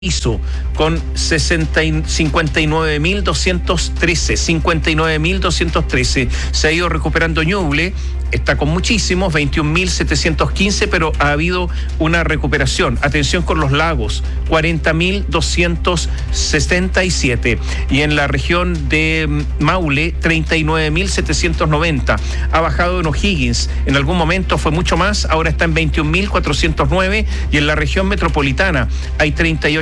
Hizo con 59.213. Se ha ido recuperando Ñuble, está con muchísimos, 21.715, pero ha habido una recuperación. Atención con los lagos, 40.277. Y en la región de Maule, 39.790. Ha bajado en O'Higgins, en algún momento fue mucho más, ahora está en 21.409. Y en la región metropolitana hay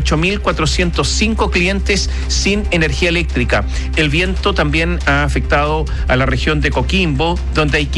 38.405 clientes sin energía eléctrica. El viento también ha afectado a la región de Coquimbo, donde hay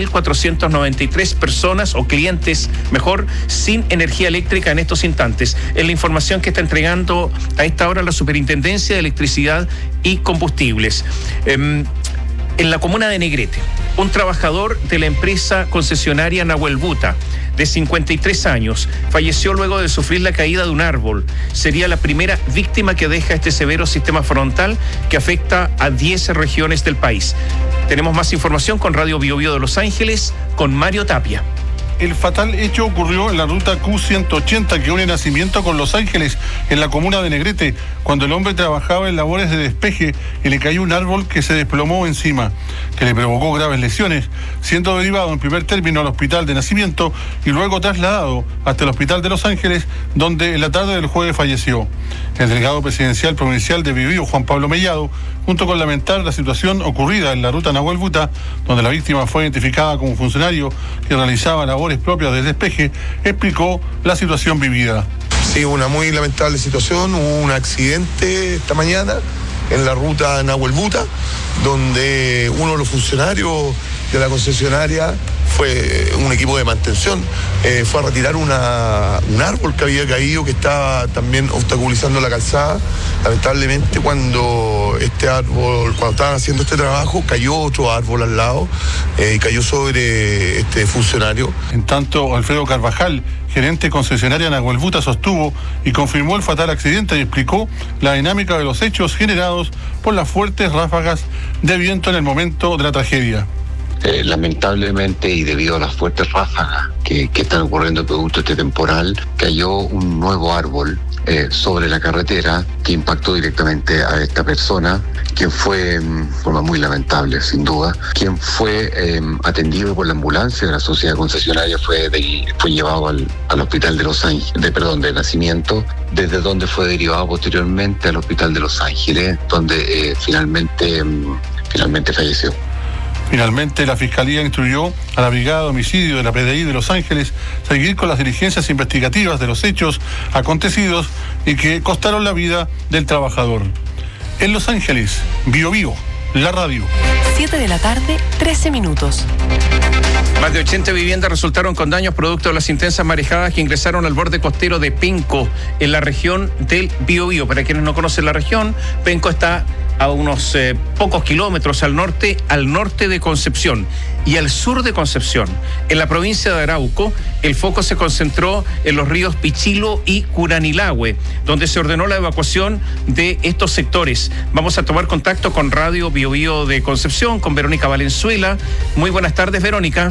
15.493 personas o clientes, mejor, sin energía eléctrica en estos instantes. Es la información que está entregando a esta hora la Superintendencia de Electricidad y Combustibles. En la comuna de Negrete, un trabajador de la empresa concesionaria Nahuel Buta, de 53 años, falleció luego de sufrir la caída de un árbol. Sería la primera víctima que deja este severo sistema frontal que afecta a 10 regiones del país. Tenemos más información con Radio Bio Bio de Los Ángeles, con Mario Tapia. El fatal hecho ocurrió en la ruta Q180 que une Nacimiento con Los Ángeles, en la comuna de Negrete, cuando el hombre trabajaba en labores de despeje y le cayó un árbol que se desplomó encima, que le provocó graves lesiones, siendo derivado en primer término al hospital de Nacimiento y luego trasladado hasta el hospital de Los Ángeles, donde en la tarde del jueves falleció. El delegado presidencial provincial de Bio Bio, Juan Pablo Mellado, junto con lamentar la situación ocurrida en la ruta Nahuel Buta, donde la víctima fue identificada como funcionario que realizaba labores propias del despeje, explicó la situación vivida. Sí, una muy lamentable situación. Hubo un accidente esta mañana en la ruta Nahuel Buta, donde uno de los funcionarios de la concesionaria fue un equipo de mantención, fue a retirar un árbol que había caído, que estaba también obstaculizando la calzada. Lamentablemente, cuando estaban haciendo este trabajo, cayó otro árbol al lado y cayó sobre este funcionario. En tanto, Alfredo Carvajal, gerente concesionaria Nahuel Buta, sostuvo y confirmó el fatal accidente y explicó la dinámica de los hechos generados por las fuertes ráfagas de viento en el momento de la tragedia. Lamentablemente, y debido a las fuertes ráfagas que están ocurriendo producto de este temporal, cayó un nuevo árbol sobre la carretera que impactó directamente a esta persona, quien fue, de forma muy lamentable sin duda, quien fue atendido por la ambulancia de la sociedad concesionaria, fue llevado al hospital de Los Ángeles, de Nacimiento, desde donde fue derivado posteriormente al hospital de Los Ángeles, donde finalmente falleció. Finalmente, la Fiscalía instruyó a la Brigada de Homicidio de la PDI de Los Ángeles seguir con las diligencias investigativas de los hechos acontecidos y que costaron la vida del trabajador. En Los Ángeles, Bio Bio, la radio. 7:13 p.m. Más de 80 viviendas resultaron con daños producto de las intensas marejadas que ingresaron al borde costero de Penco, en la región del Bio Bio. Para quienes no conocen la región, Penco está a unos pocos kilómetros al norte de Concepción y al sur de Concepción. En la provincia de Arauco, el foco se concentró en los ríos Pichilo y Curanilahue, donde se ordenó la evacuación de estos sectores. Vamos a tomar contacto con Radio Bio Bio de Concepción, con Verónica Valenzuela. Muy buenas tardes, Verónica.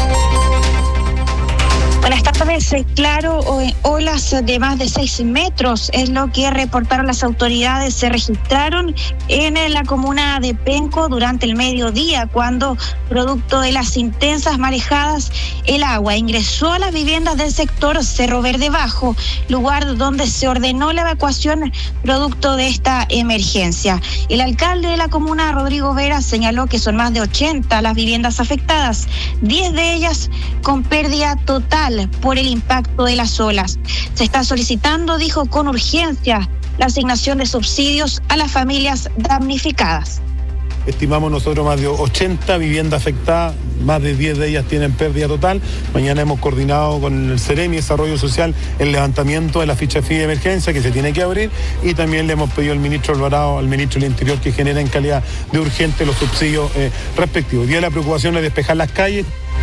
Buenas tardes. Claro, olas de más de 6 metros es lo que reportaron las autoridades. Se registraron en la comuna de Penco durante el mediodía, cuando, producto de las intensas marejadas, el agua ingresó a las viviendas del sector Cerro Verde Bajo, lugar donde se ordenó la evacuación producto de esta emergencia. El alcalde de la comuna, Rodrigo Vera, señaló que son más de 80 las viviendas afectadas, 10 de ellas con pérdida total por el impacto de las olas. Se está solicitando, dijo, con urgencia la asignación de subsidios a las familias damnificadas. Estimamos nosotros más de 80 viviendas afectadas, más de 10 de ellas tienen pérdida total. Mañana hemos coordinado con el Ceremi Desarrollo Social el levantamiento de la ficha FI de emergencia que se tiene que abrir, y también le hemos pedido al ministro Alvarado, al ministro del Interior, que genera en calidad de urgente los subsidios respectivos. Hoy día la preocupación es despejar las calles.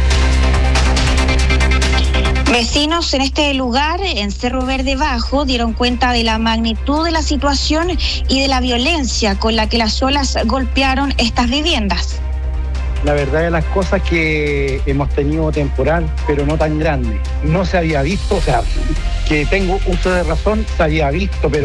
Vecinos en este lugar, en Cerro Verde Bajo, dieron cuenta de la magnitud de la situación y de la violencia con la que las olas golpearon estas viviendas. La verdad de las cosas que hemos tenido temporal, pero no tan grande. No se había visto, o sea, que tengo uso de razón, se había visto, pero